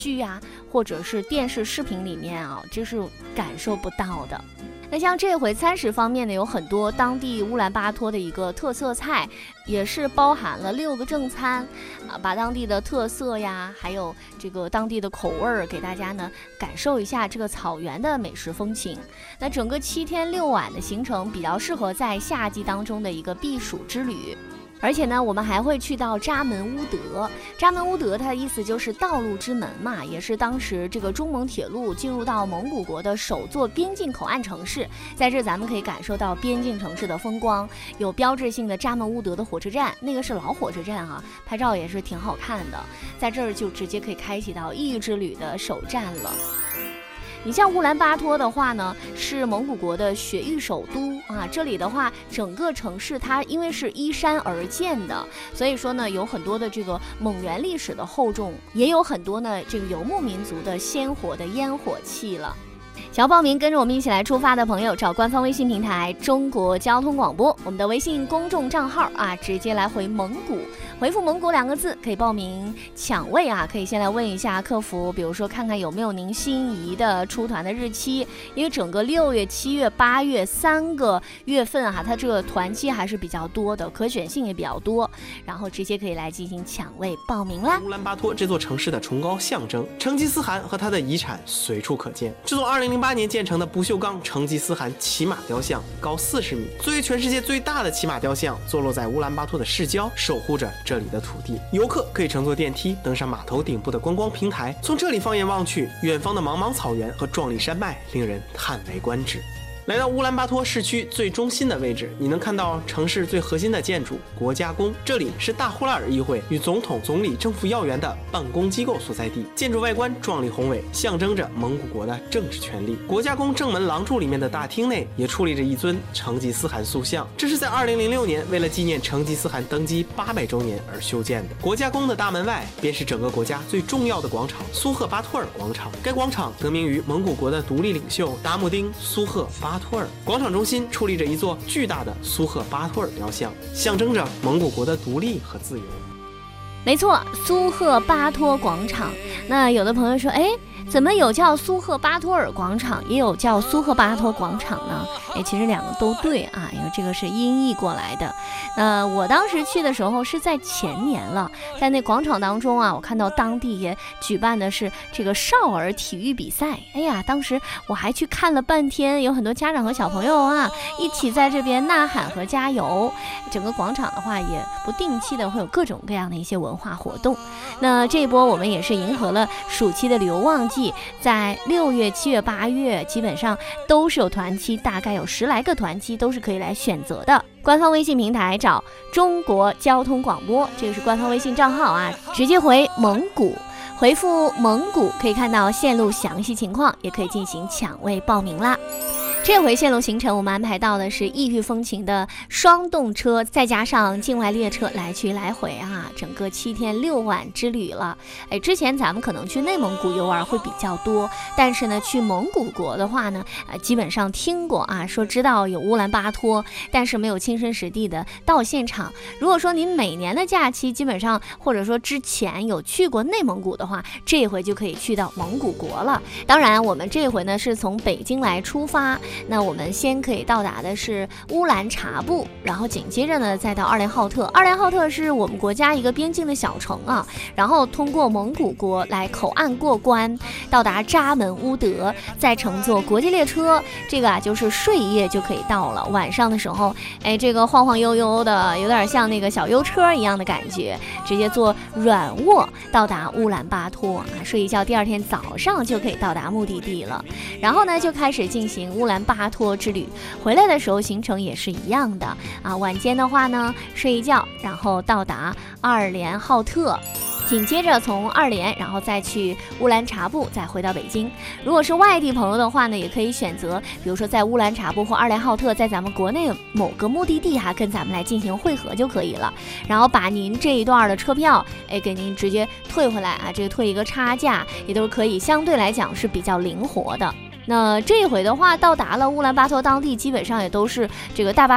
剧啊，或者是电视视频里面啊，这是感受不到的。那像这回餐食方面呢，有很多当地乌兰巴托的一个特色菜，也是包含了6个正餐啊，把当地的特色呀，还有这个当地的口味儿，给大家呢感受一下这个草原的美食风情。那整个7天6晚的行程比较适合在夏季当中的一个避暑之旅。而且呢，我们还会去到扎门乌德。扎门乌德它的意思就是道路之门嘛，也是当时这个中蒙铁路进入到蒙古国的首座边境口岸城市。在这咱们可以感受到边境城市的风光，有标志性的扎门乌德的火车站，那个是老火车站啊，拍照也是挺好看的。在这儿就直接可以开启到异域之旅的首站了。你像乌兰巴托的话呢，是蒙古国的雪域首都啊。这里的话，整个城市它因为是依山而建的，所以说呢，有很多的这个蒙元历史的厚重，也有很多呢这个游牧民族的鲜活的烟火气了。想要报名跟着我们一起来出发的朋友，找官方微信平台中国交通广播，我们的微信公众账号啊，直接来回蒙古，回复蒙古2个字可以报名抢位啊。可以先来问一下客服，比如说看看有没有您心仪的出团的日期，因为整个6月、7月、8月3个月份啊，它这个团期还是比较多的，可选性也比较多，然后直接可以来进行抢位报名啦。 乌兰巴托这座城市的崇高象征，成吉思汗和他的遗产随处可见。这座2008年建成的不锈钢成吉思汗骑马雕像高40米，作为全世界最大的骑马雕像，坐落在乌兰巴托的市郊，守护着这里的土地。游客可以乘坐电梯登上码头顶部的观光平台，从这里放眼望去，远方的茫茫草原和壮丽山脉令人叹为观止。来到乌兰巴托市区最中心的位置，你能看到城市最核心的建筑国家宫，这里是大呼拉尔议会与总统、总理、政府要员的办公机构所在地。建筑外观壮丽宏伟，象征着蒙古国的政治权力。国家宫正门廊柱里面的大厅内也矗立着一尊成吉思汗塑像，这是在2006年为了纪念成吉思汗登基800周年而修建的。国家宫的大门外便是整个国家最重要的广场——苏赫巴托尔广场。该广场得名于蒙古国的独立领袖达木丁·苏赫巴托尔。广场中心矗立着一座巨大的苏赫巴托尔雕像，象征着蒙古国的独立和自由。 没错，苏赫巴托广场。那有的朋友说，怎么有叫苏赫巴托尔广场，也有叫苏赫巴托广场呢？其实2个都对啊，因为这个是音译过来的。我当时去的时候是在前年了，在那广场当中啊，我看到当地也举办的是这个少儿体育比赛。当时我还去看了半天，有很多家长和小朋友啊一起在这边呐喊和加油。整个广场的话，也不定期的会有各种各样的一些文化活动。那这一波我们也是迎合了暑期的旅游旺季，在6月、7月、8月基本上都是有团期，大概有10来个团期都是可以来选择的。官方微信平台找中国交通广播，这个是官方微信账号啊，直接回蒙古，回复蒙古可以看到线路详细情况，也可以进行抢位报名啦。这回线路行程我们安排到的是异域风情的双动车，再加上境外列车来去来回啊，整个7天6晚之旅了。之前咱们可能去内蒙古游玩会比较多，但是呢去蒙古国的话呢，基本上听过啊，说知道有乌兰巴托，但是没有亲身实地的到现场。如果说您每年的假期基本上或者说之前有去过内蒙古的话，这回就可以去到蒙古国了。当然我们这回呢是从北京来出发，那我们先可以到达的是乌兰察布，然后紧接着呢再到二连浩特。二连浩特是我们国家一个边境的小城啊，然后通过蒙古国来口岸过关，到达扎门乌德，再乘坐国际列车，这个就是睡一夜就可以到了。晚上的时候，这个晃晃悠悠的，有点像那个小幽车一样的感觉，直接坐软卧到达乌兰巴托啊，睡一觉，第2天早上就可以到达目的地了。然后呢就开始进行乌兰巴托之旅，回来的时候行程也是一样的啊。晚间的话呢睡一觉，然后到达二连浩特，紧接着从二连然后再去乌兰察布，再回到北京。如果是外地朋友的话呢，也可以选择比如说在乌兰察布或二连浩特，在咱们国内某个目的地跟咱们来进行汇合就可以了，然后把您这一段的车票给您直接退回来啊，这个退一个差价也都是可以，相对来讲是比较灵活的。那这一回的话，到达了乌兰巴托当地，基本上也都是这个大巴